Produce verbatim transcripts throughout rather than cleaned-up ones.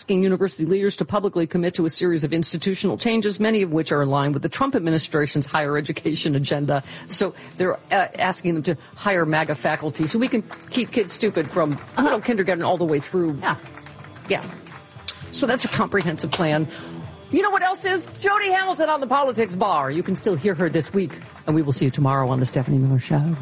asking university leaders to publicly commit to a series of institutional changes, many of which are in line with the Trump administration's higher education agenda. So they're uh, asking them to hire MAGA faculty so we can keep kids stupid from uh-huh. you know, kindergarten all the way through. Yeah. Yeah. So that's a comprehensive plan. You know what else is? Jody Hamilton on the Politics Bar. You can still hear her this week, and we will see you tomorrow on the Stephanie Miller Show.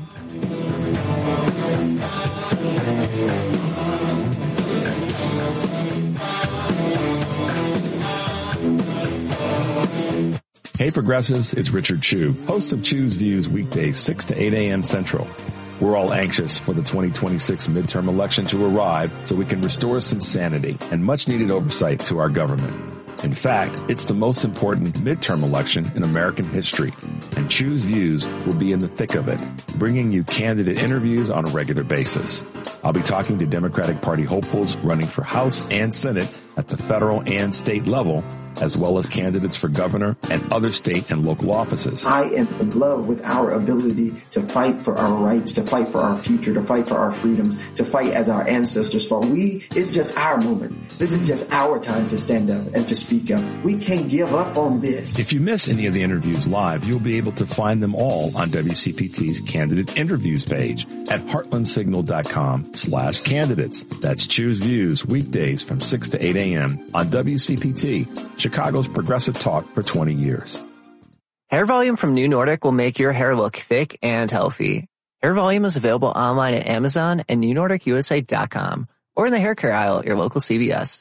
Hey progressives, it's Richard Chu, host of Chu's Views weekdays six to eight a.m. Central. We're all anxious for the twenty twenty-six midterm election to arrive so we can restore some sanity and much needed oversight to our government. In fact, it's the most important midterm election in American history, and Chu's Views will be in the thick of it, bringing you candidate interviews on a regular basis. I'll be talking to Democratic Party hopefuls running for House and Senate at the federal and state level, as well as candidates for governor and other state and local offices. I am in love with our ability to fight for our rights, to fight for our future, to fight for our freedoms, to fight as our ancestors fought. We, it's just our moment. This is just our time to stand up and to speak up. We can't give up on this. If you miss any of the interviews live, you'll be able to find them all on W C P T's candidate interviews page at heartlandsignal.com slash candidates. That's Choose Views weekdays from six to eight a.m. on W C P T, Chicago's progressive talk for twenty years. Hair Volume from New Nordic will make your hair look thick and healthy. Hair Volume is available online at Amazon and new nordic u s a dot com or in the hair care aisle at your local C V S.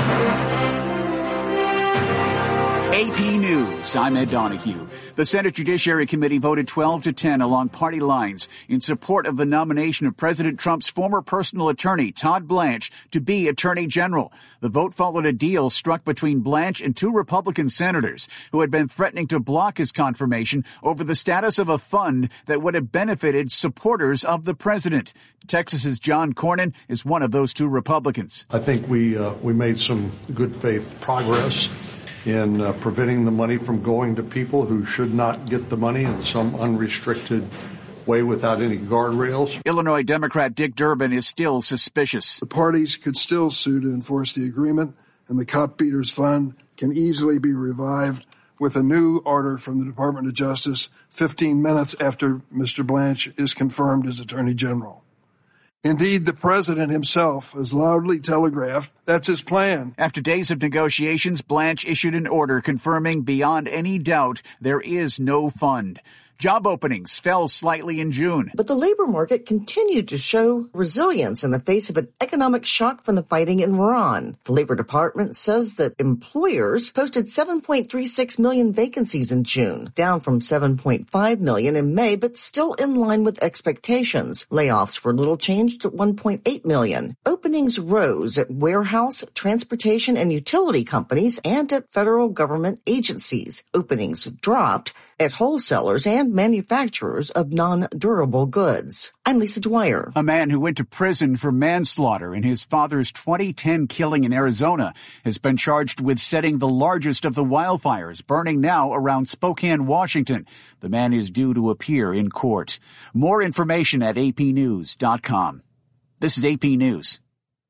A P News, I'm Ed Donahue. The Senate Judiciary Committee voted twelve to ten along party lines in support of the nomination of President Trump's former personal attorney, Todd Blanche, to be Attorney General. The vote followed a deal struck between Blanche and two Republican senators who had been threatening to block his confirmation over the status of a fund that would have benefited supporters of the president. Texas's John Cornyn is one of those two Republicans. I think we uh, we made some good faith progress in uh, preventing the money from going to people who should not get the money in some unrestricted way without any guardrails. Illinois Democrat Dick Durbin is still suspicious. The parties could still sue to enforce the agreement, and the Cop Beaters Fund can easily be revived with a new order from the Department of Justice fifteen minutes after Mister Blanche is confirmed as Attorney General. Indeed, the president himself has loudly telegraphed that's his plan. After days of negotiations, Blanche issued an order confirming beyond any doubt there is no fund. Job openings fell slightly in June. But the labor market continued to show resilience in the face of an economic shock from the fighting in Iran. The Labor Department says that employers posted seven point three six million vacancies in June, down from seven point five million in May, but still in line with expectations. Layoffs were little changed at one point eight million. Openings rose at warehouse, transportation, and utility companies and at federal government agencies. Openings dropped at wholesalers and manufacturers of non-durable goods. I'm Lisa Dwyer. A man who went to prison for manslaughter in his father's twenty ten killing in Arizona has been charged with setting the largest of the wildfires burning now around Spokane, Washington. The man is due to appear in court. More information at a p news dot com. This is A P News.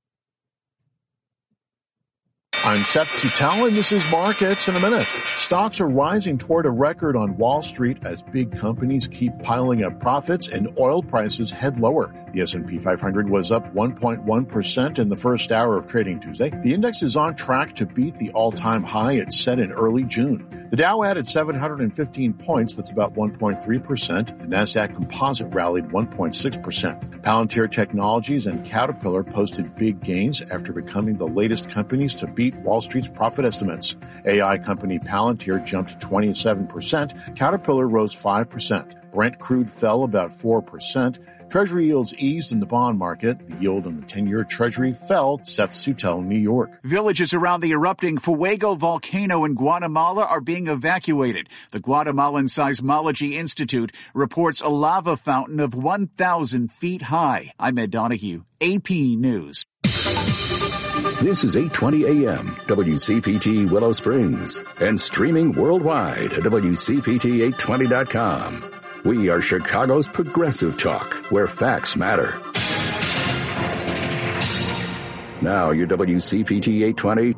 I'm Seth Sutell, and this is Markets in a Minute. Stocks are rising toward a record on Wall Street as big companies keep piling up profits and oil prices head lower. The S and P five hundred was up one point one percent in the first hour of trading Tuesday. The index is on track to beat the all-time high it set in early June. The Dow added seven hundred fifteen points, that's about one point three percent. The Nasdaq Composite rallied one point six percent. Palantir Technologies and Caterpillar posted big gains after becoming the latest companies to beat Wall Street's profit estimates. A I company Palantir jumped twenty-seven percent. Caterpillar rose five percent. Brent crude fell about four percent. Treasury yields eased in the bond market. The yield on the ten-year Treasury fell. Seth Sutell, New York. Villages around the erupting Fuego volcano in Guatemala are being evacuated. The Guatemalan Seismology Institute reports a lava fountain of one thousand feet high. I'm Ed Donahue, A P News. This is eight twenty a.m. W C P T Willow Springs and streaming worldwide at W C P T eight twenty dot com. We are Chicago's progressive talk, where facts matter. Now your W C P T eight twenty